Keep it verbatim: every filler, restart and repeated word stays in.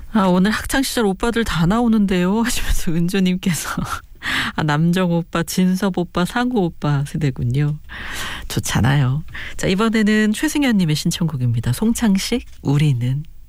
아, 오늘 학창시절 오빠들 다 나오는데요 하시면서 은주님께서 아, 남정 오빠, 진섭 오빠, 상우 오빠 세대군요. 좋잖아요. 자, 이번에는 최승현님의 신청곡입니다. 송창식, 우리는.